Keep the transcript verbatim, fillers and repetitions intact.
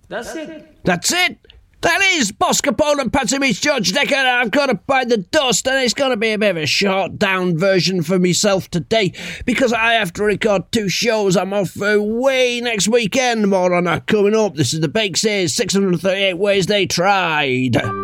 That's it. That's it. That is Boss Capone and Patsy meets George Decker. I've got to bite the dust, and it's going to be a bit of a short-down version for myself today because I have to record two shows. I'm off away next weekend. More on that coming up. This is the Bake Says six hundred thirty-eight Ways They Tried.